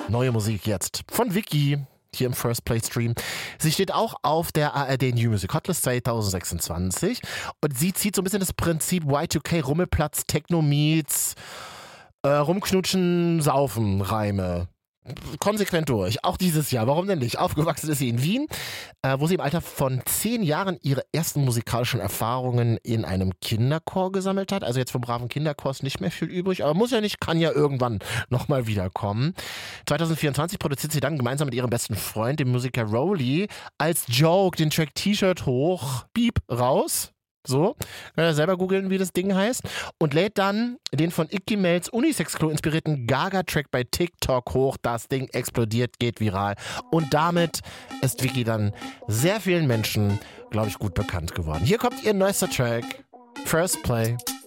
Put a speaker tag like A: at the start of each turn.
A: Neue Musik jetzt von Vicky. Hier im First Play Stream. Sie steht auch auf der ARD New Music Hotlist 2026 und sie zieht so ein bisschen das Prinzip Y2K Rummelplatz, Techno Meets, Rumknutschen, Saufen, Reime. Konsequent durch. Auch dieses Jahr. Warum denn nicht? Aufgewachsen ist sie in Wien, wo sie im Alter von 10 Jahren ihre ersten musikalischen Erfahrungen in einem Kinderchor gesammelt hat. Also jetzt vom braven Kinderchor ist nicht mehr viel übrig, aber muss ja nicht, kann ja irgendwann nochmal wiederkommen. 2024 produziert sie dann gemeinsam mit ihrem besten Freund, dem Musiker Rowley, als Joke den Track T-Shirt hoch, Beep raus. So, könnt ihr selber googeln, wie das Ding heißt. Und lädt dann den von Icky Mails Unisex-Klo inspirierten Gaga-Track bei TikTok hoch. Das Ding explodiert, geht viral. Und damit ist Vicky dann sehr vielen Menschen, glaube ich, gut bekannt geworden. Hier kommt ihr neuester Track. First Play.